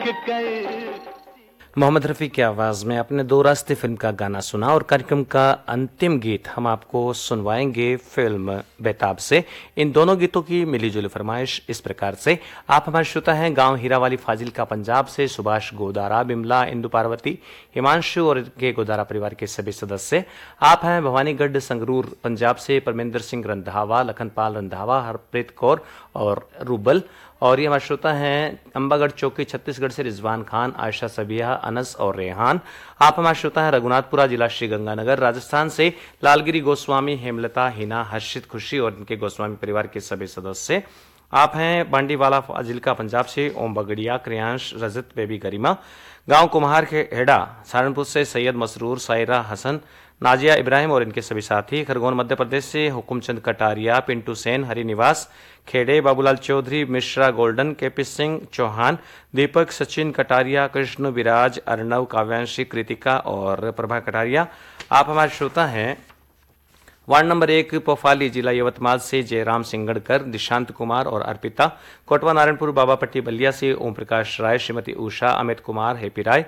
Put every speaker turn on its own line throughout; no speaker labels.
देख कर।
मोहम्मद रफ़ी की आवाज़ में अपने दो रास्ते फिल्म का गाना सुना और कार्यक्रम का अंतिम गीत हम आपको सुनवाएंगे फिल्म बेताब से। इन दोनों गीतों की मिलीजुली फरमाइश इस प्रकार से। आप हमारे श्रोता हैं गांव हीरावाली फाजिलका पंजाब से सुभाष गोदारा, बिमला, इंदु पार्वती, हिमांशु और इनके गोदारा परिवार के सभी सदस्य। आप हैं भवानीगढ़ संगरूर पंजाब से परमेंद्र सिंह रंधावा, लखनपाल रंधावा, हरप्रीत कौर और रूबल। और ये हमारे श्रोता हैं अंबागढ़ चौकी छत्तीसगढ़ से रिजवान खान, आयशा सबिया, अनस और रेहान। आप हमारे श्रोता हैं रघुनाथपुरा जिला श्रीगंगानगर राजस्थान से लालगिरी गोस्वामी, हेमलता, हिना, हर्षित, खुशी और इनके गोस्वामी परिवार के सभी सदस्य। आप हैं बांडीवाला फाजिलका पंजाब से ओम बगड़िया, क्रियांश, रजत, बेबी गरिमा। गांव कुम्हार के हेड़ा सहारनपुर से सैयद मसरूर, सायरा हसन, नाजिया इब्राहिम और इनके सभी साथी। खरगोन मध्य प्रदेश से हुकुमचंद कटारिया, पिंटू सेन, हरिनिवास खेड़े, बाबूलाल चौधरी, मिश्रा गोल्डन, केपी सिंह चौहान, दीपक, सचिन कटारिया, कृष्ण विराज, अर्णव, काव्यांशी, कृतिका और प्रभा कटारिया। आप हमारे श्रोता हैं वार्ड नंबर 1 पोफाली जिला यवतमाल से जयराम सिंगड़कर, दिशांत कुमार और अर्पिता। कोटवा नारायणपुर बाबापट्टी बलिया से ओम प्रकाश राय, श्रीमती उषा, अमित कुमार, हेपी राय।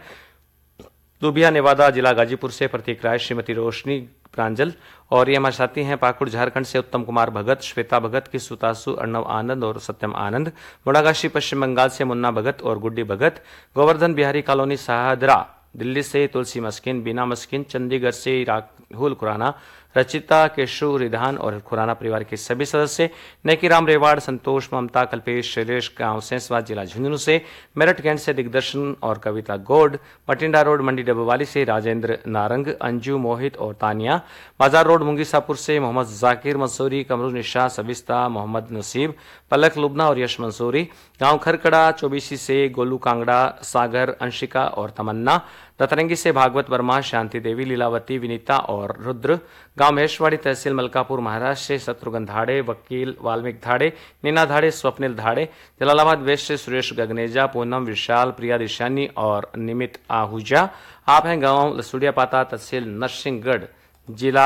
दुबिया नेवादा जिला गाजीपुर से प्रतीक राय, श्रीमती रोशनी प्रांजल। और ये हमारे साथी हैं पाकुड़ झारखंड से उत्तम कुमार भगत, श्वेता भगत, की सुतासु, अर्णव आनंद और सत्यम आनंद। मुड़ागाशी पश्चिम बंगाल से मुन्ना भगत और गुड्डी भगत। गोवर्धन बिहारी कॉलोनी साहदरा दिल्ली से तुलसी मस्किन, बीना मस्किन। चंडीगढ़ से राहुल खुराना, रचिता, केशु, रिधान और खुराना परिवार के सभी सदस्य। नेकीराम रेवाड़, संतोष, ममता, कल्पेश, शैलेश, गांव सेंसवा जिला झुंझुनू से। मेरठ कैंट से दिग्दर्शन और कविता गौड। बटिंडा रोड मंडी डबवाली से राजेंद्र नारंग, अंजू, मोहित और तानिया। बाजार रोड मुंगीसापुर से मोहम्मद जाकिर मंसूरी, कमरू निशा, सबिस्ता, मोहम्मद नसीब, पलक लुबना और यश मंसूरी। गांव खरकड़ा चौबीसी से गोलू कांगड़ा, सागर, अंशिका और तमन्ना। दतरंगी से भागवत वर्मा, शांति देवी, लीलावती, विनीता और रुद्र। गांव महेशवाड़ी तहसील मलकापुर महाराष्ट्र से शत्रुघ्न धाड़े, वकील वाल्मीकि धाड़े, नीना धाड़े, स्वप्निल धाड़े। जलालाबाद वेस्ट से सुरेश गगनेजा, पूनम, विशाल, प्रिया दिशानी और निमित आहूजा। आप हैं गांव लसुड़िया पाता तहसील नरसिंहगढ़ जिला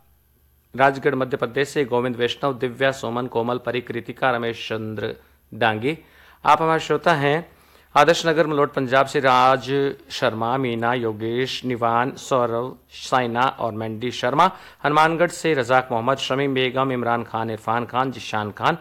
राजगढ़ मध्य प्रदेश से गोविंद वैष्णव, दिव्या, सोमन, कोमल, परी, कृतिका, रमेश चंद्र डांगी। आप हमारे श्रोता हैं आदर्श नगर मलोट पंजाब से राज शर्मा, मीना, योगेश, निवान, सौरव, साइना और मैंडी शर्मा। हनुमानगढ़ से रजाक मोहम्मद, शमीम बेगम, इमरान खान, इरफान खान, जिशान खान,